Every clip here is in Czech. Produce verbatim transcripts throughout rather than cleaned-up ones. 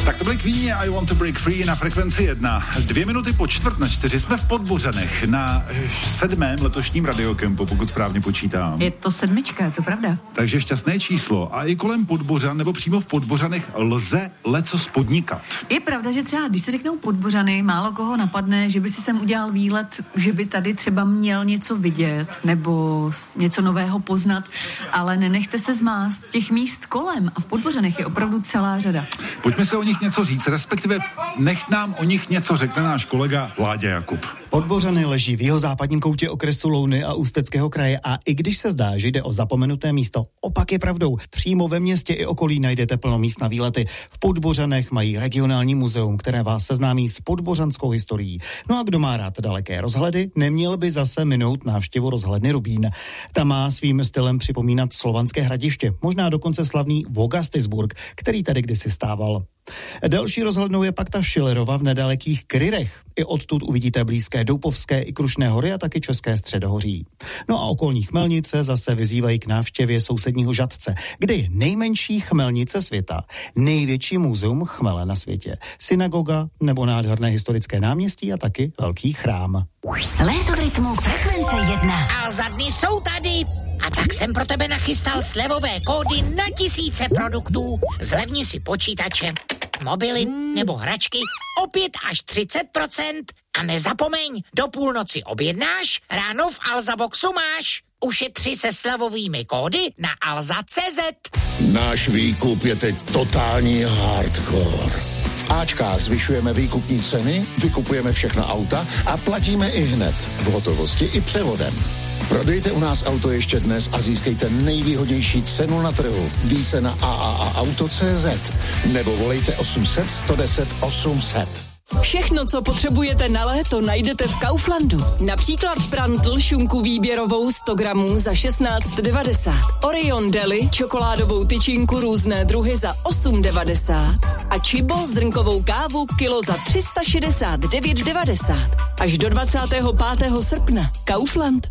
Tak to byly Queen, I Want to Break Free na frekvenci jedna. Dvě minuty po čtvrt na čtyři jsme v Podbořanech na sedmém letošním radiokempu, pokud správně počítám. Je to sedmička, je to pravda. Takže šťastné číslo. A i kolem Podbořan nebo přímo v Podbořanech lze lecos podnikat. Je pravda, že třeba, když se řeknou Podbořany, málo koho napadne, že by si sem udělal výlet, že by tady třeba měl něco vidět nebo něco nového poznat, ale nenechte se zmást. Těch míst kolem a v Podbořanech je opravdu celá řada. Pojďme se o nich něco říct, respektive nech nám o nich něco řekne náš kolega Láďa Jakub. Podbořany leží v jihozápadním koutě okresu Louny a Ústeckého kraje a i když se zdá, že jde o zapomenuté místo, opak je pravdou. Přímo ve městě i okolí najdete plno míst na výlety. V Podbořanech mají regionální muzeum, které vás seznámí s podbořanskou historií. No a kdo má rád daleké rozhledy, neměl by zase minout návštěvu rozhledny Rubín. Ta má svým stylem připomínat slovanské hradiště, možná dokonce slavný Vogastisburg, který tady kdysi stával. Další rozhlednou je pak ta Schillerova v nedalekých Kryrech. I odtud uvidíte blízké Doupovské i Krušné hory a taky České středohoří. No a okolní Chmelnice zase vyzývají k návštěvě sousedního Žatce, kde je nejmenší chmelnice světa, největší muzeum chmele na světě, synagoga nebo nádherné historické náměstí a taky velký chrám. Léto v rytmu frekvence jedna. A za dny jsou tady. A tak jsem pro tebe nachystal slevové kódy na tisíce produktů. Zlevni si počítače, mobily nebo hračky o pět až třicet procent. A nezapomeň, do půlnoci objednáš, ráno v Alzaboxu máš. Ušetři se slevovými kódy na alza tečka cé zet. Náš výkup je teď totální hardcore. V Ačkách zvyšujeme výkupní ceny, vykupujeme všechna auta a platíme i hned, v hotovosti i převodem. Prodejte u nás auto ještě dnes a získejte nejvýhodnější cenu na trhu. Více na a a a auto tečka cé zet nebo volejte osm set, sto deset, osm set. Všechno, co potřebujete na léto, najdete v Kauflandu. Například prantl šunku výběrovou sto gramů za šestnáct devadesát. Orion Deli čokoládovou tyčinku různé druhy za osm devadesát. A Chibo zrnkovou kávu kilo za tři sta šedesát devět devadesát. Až do dvacátého pátého srpna. Kaufland.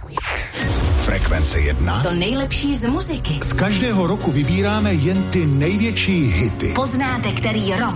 Frekvence jedna. To nejlepší z muziky. Z každého roku vybíráme jen ty největší hity. Poznáte, který rok